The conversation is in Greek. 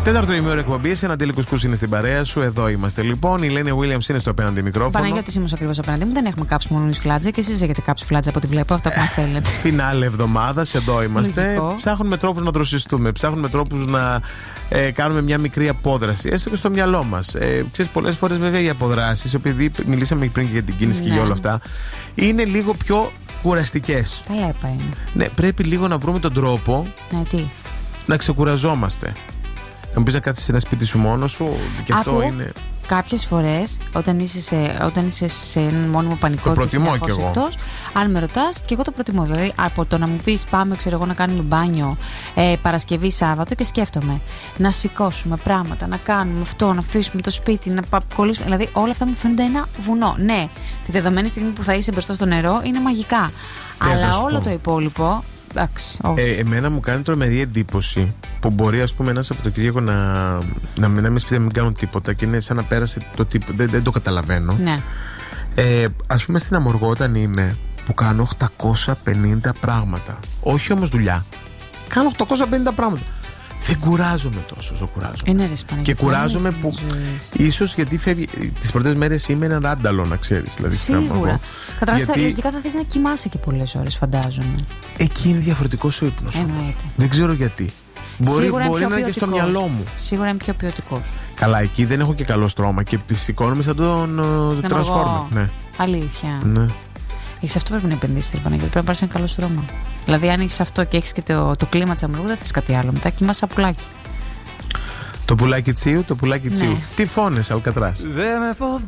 Τέταρτο ημίωρο εκπομπή, ένα τελικό κουσκούς είναι στην παρέα σου. Εδώ είμαστε λοιπόν. Η Λένε Williams είναι στο απέναντι μικρόφωνο. Παναγιώτης είμαι ακριβώς απέναντι μου. Δεν έχουμε κάψει μόνο εμείς φλάτζα και εσείς έχετε κάψει φλάτζα από ό,τι βλέπω. Αυτά που μας στέλνετε. Φινάλε εβδομάδα, εδώ είμαστε. Λογικό. Ψάχνουμε τρόπους να δροσιστούμε. Ψάχνουμε τρόπους να κάνουμε μια μικρή απόδραση, έστω και στο μυαλό μας. Ξέρεις, πολλές φορές βέβαια οι αποδράσεις, επειδή μιλήσαμε πριν και για την κίνηση και για όλα αυτά, είναι λίγο πιο κουραστικές. Τα λέπα είναι. Ναι, πρέπει λίγο να βρούμε τον τρόπο να ξεκουραζόμαστε. Να μου πεις να κάθεσαι σε ένα σπίτι σου μόνος σου, και αυτό είναι. Κάποιες φορές, όταν είσαι σε έναν μόνιμο πανικό, το προτιμώ κι εγώ. Εκτός, αν με ρωτάς, και εγώ το προτιμώ. Δηλαδή, από το να μου πεις πάμε, ξέρω εγώ, να κάνουμε μπάνιο Παρασκευή, Σάββατο, και σκέφτομαι να σηκώσουμε πράγματα, να κάνουμε αυτό, να αφήσουμε το σπίτι, να κολλήσουμε. Δηλαδή, όλα αυτά μου φαίνονται ένα βουνό. Ναι, τη δεδομένη στιγμή που θα είσαι μπροστά στο νερό είναι μαγικά. Αλλά όλο το υπόλοιπο. Εμένα μου κάνει τρομερή εντύπωση που μπορεί, ας πούμε, ένα Σαββατοκύριακο να μην σπίτι, να μην κάνω τίποτα και είναι σαν να πέρασε το τίποτα. Δεν το καταλαβαίνω. Ναι. Ας πούμε στην Αμοργό, όταν είμαι, που κάνω 850 πράγματα. Όχι όμως δουλειά. Κάνω 850 πράγματα. Δεν κουράζομαι τόσο όσο κουράζομαι. Και κουράζομαι που ίσως γιατί φεύγει. Τις πρώτες μέρες είμαι έναν άνταλο, να ξέρεις. Δηλαδή, σίγουρα. Καταρχάς, λογικά θα θες να κοιμάσαι και πολλές ώρες, φαντάζομαι. Εκεί είναι διαφορετικός ο ύπνος. Δεν ξέρω γιατί. Μπορεί να είναι και στο μυαλό μου. Σίγουρα είναι πιο ποιοτικός. Καλά, εκεί δεν έχω και καλό στρώμα και σηκώνομαι σαν τον Transformer. Ναι. Αλήθεια. Ναι. Σε αυτό πρέπει να επενδύσεις, Παναγιώτη. Πρέπει να πάρεις ένα καλό στρώμα. Δηλαδή, αν έχεις αυτό και έχεις και το κλίμα της Αμοργού, δεν θες κάτι άλλο. Μετά κοιμάσαι σαν πουλάκι. Το πουλάκι τσίου, το πουλάκι τσίου. Τι φώνες, Αλκατράς.